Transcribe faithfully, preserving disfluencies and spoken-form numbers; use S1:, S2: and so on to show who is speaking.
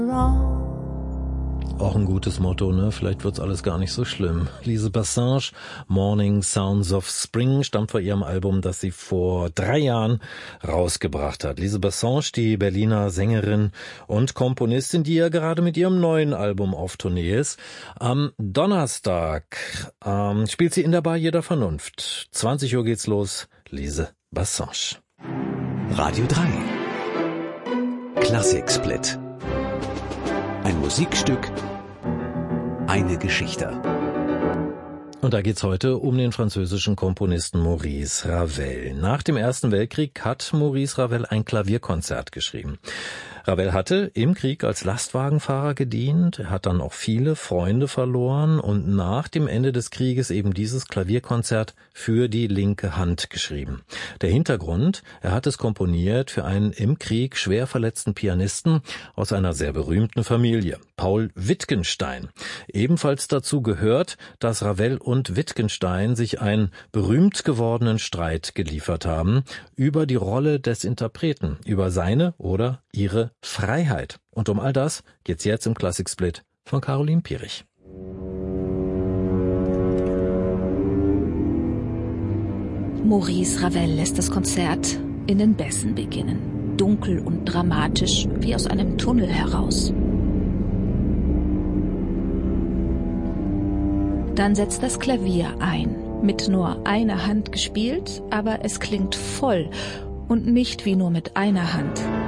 S1: Auch ein gutes Motto, ne? Vielleicht wird's alles gar nicht so schlimm. Lise Bassange, Morning Sounds of Spring, stammt von ihrem Album, das sie vor drei Jahren rausgebracht hat. Lise Bassange, die Berliner Sängerin und Komponistin, die ja gerade mit ihrem neuen Album auf Tournee ist. Am Donnerstag ähm, spielt sie in der Bar Jeder Vernunft. zwanzig Uhr geht's los. Lise Bassange.
S2: Radio drei. Klassiksplit. Ein Musikstück, eine Geschichte.
S1: Und da geht's heute um den französischen Komponisten Maurice Ravel. Nach dem Ersten Weltkrieg hat Maurice Ravel ein Klavierkonzert geschrieben. Ravel hatte im Krieg als Lastwagenfahrer gedient, er hat dann auch viele Freunde verloren und nach dem Ende des Krieges eben dieses Klavierkonzert für die linke Hand geschrieben. Der Hintergrund, er hat es komponiert für einen im Krieg schwer verletzten Pianisten aus einer sehr berühmten Familie, Paul Wittgenstein. Ebenfalls dazu gehört, dass Ravel und Wittgenstein sich einen berühmt gewordenen Streit geliefert haben über die Rolle des Interpreten, über seine oder ihre Freiheit. Und um all das geht's jetzt im Klassiksplit von Caroline Pierich.
S3: Maurice Ravel lässt das Konzert in den Bässen beginnen. Dunkel und dramatisch, wie aus einem Tunnel heraus. Dann setzt das Klavier ein. Mit nur einer Hand gespielt, aber es klingt voll und nicht wie nur mit einer Hand.